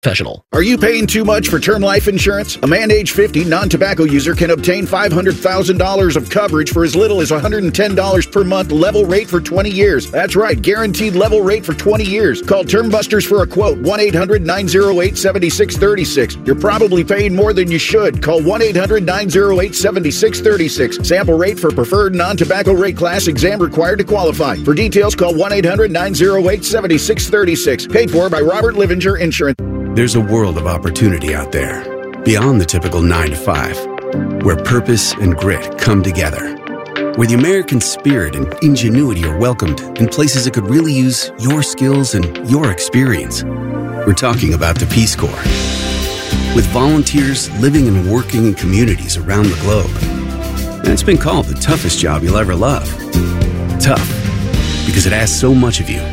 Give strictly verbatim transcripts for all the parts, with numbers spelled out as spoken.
Professional. Are you paying too much for term life insurance? A man age fifty non-tobacco user can obtain five hundred thousand dollars of coverage for as little as one hundred ten dollars per month, level rate for twenty years. That's right, guaranteed level rate for twenty years. Call Term Busters for a quote, one eight hundred nine oh eight seven six three six. You're probably paying more than you should. Call one eight hundred nine oh eight seven six three six. Sample rate for preferred non-tobacco rate class, exam required to qualify. For details, call one eight hundred nine oh eight seven six three six. Paid for by Robert Livinger Insurance. There's a world of opportunity out there, beyond the typical nine to five, where purpose and grit come together, where the American spirit and ingenuity are welcomed in places that could really use your skills and your experience. We're talking about the Peace Corps. With volunteers living and working in communities around the globe. And it's been called the toughest job you'll ever love. Tough, because it asks so much of you.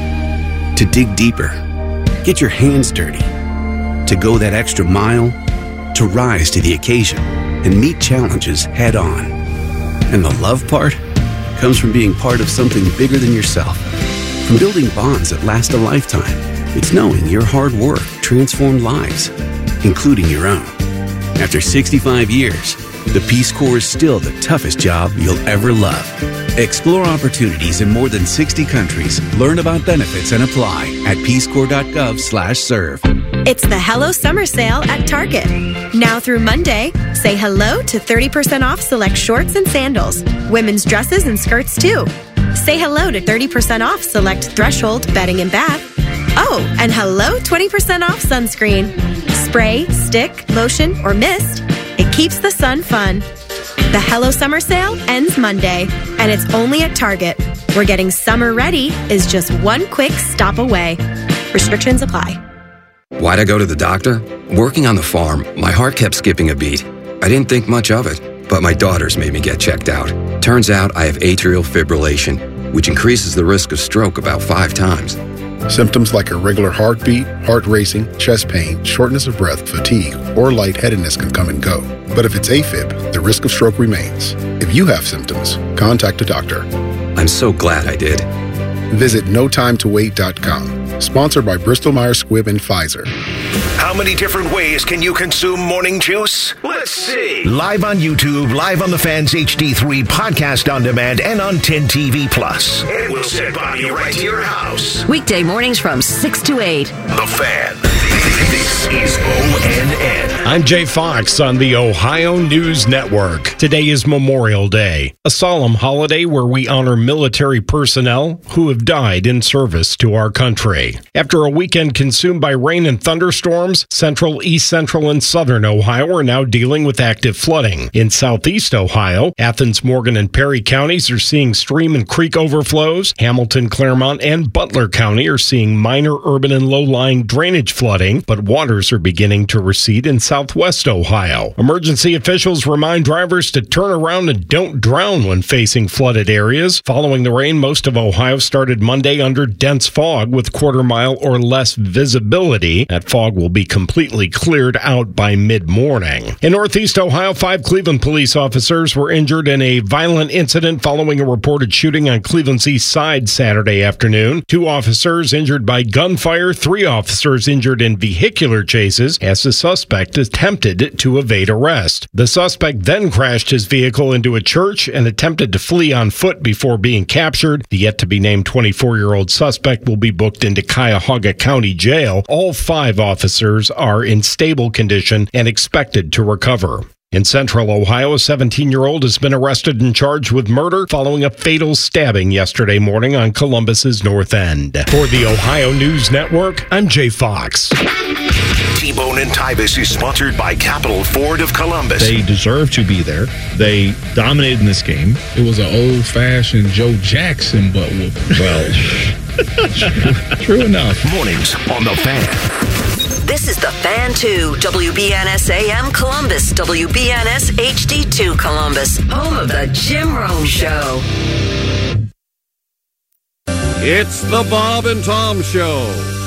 To dig deeper, get your hands dirty, to go that extra mile, to rise to the occasion and meet challenges head on. And the love part comes from being part of something bigger than yourself, from building bonds that last a lifetime. It's knowing your hard work transformed lives, including your own. After sixty-five years, the Peace Corps is still the toughest job you'll ever love. Explore opportunities in more than sixty countries. Learn about benefits and apply at peacecorps.gov slash serve. It's the Hello Summer Sale at Target. Now through Monday, say hello to thirty percent off select shorts and sandals. Women's dresses and skirts too. Say hello to thirty percent off select Threshold bedding and bath. Oh, and hello twenty percent off sunscreen. Spray, stick, lotion, or mist. It keeps the sun fun. The Hello Summer Sale ends Monday, and it's only at Target, where getting summer ready is just one quick stop away. Restrictions apply. Why'd I go to the doctor? Working on the farm, my heart kept skipping a beat. I didn't think much of it, but my daughters made me get checked out. Turns out I have atrial fibrillation, which increases the risk of stroke about five times. Symptoms like irregular heartbeat, heart racing, chest pain, shortness of breath, fatigue, or lightheadedness can come and go. But if it's AFib, the risk of stroke remains. If you have symptoms, contact a doctor. I'm so glad I did. Visit no time to wait dot com. Sponsored by Bristol Myers Squibb and Pfizer. How many different ways can you consume morning juice? Let's see. Live on YouTube, live on the Fans H D three, podcast on demand, and on ten T V Plus. And we'll send Bobby right to your house. Weekday mornings from six to eight. The Fan. This is O N N. I'm Jay Fox on the Ohio News Network. Today is Memorial Day, a solemn holiday where we honor military personnel who have died in service to our country. After a weekend consumed by rain and thunderstorms, central, east central, and southern Ohio are now dealing with active flooding. In southeast Ohio, Athens, Morgan, and Perry counties are seeing stream and creek overflows. Hamilton, Claremont, and Butler County are seeing minor urban and low-lying drainage flooding, but waters are beginning to recede in southwest Ohio. Emergency officials remind drivers to turn around and don't drown when facing flooded areas. Following the rain, most of Ohio started Monday under dense fog with quarter mile or less visibility. That fog will be completely cleared out by mid-morning. In northeast Ohio, five Cleveland police officers were injured in a violent incident following a reported shooting on Cleveland's east side Saturday afternoon. Two officers injured by gunfire, three officers injured in vehicular chases as the suspect attempted to evade arrest. The suspect then crashed his vehicle into a church and attempted to flee on foot before being captured. The yet-to-be-named twenty-four-year-old suspect will be booked into Cuyahoga County Jail. All five officers are in stable condition and expected to recover. In central Ohio, a seventeen-year-old has been arrested and charged with murder following a fatal stabbing yesterday morning on Columbus's North End. For the Ohio News Network, I'm Jay Fox. T-Bone and Tybus is sponsored by Capital Ford of Columbus. They deserve to be there. They dominated in this game. It was an old-fashioned Joe Jackson butt whooping. Well, true, true enough. Mornings on The Fan. This is The Fan two, W B N S A M Columbus, W B N S H D two Columbus, home of the Jim Rome Show. It's the Bob and Tom Show.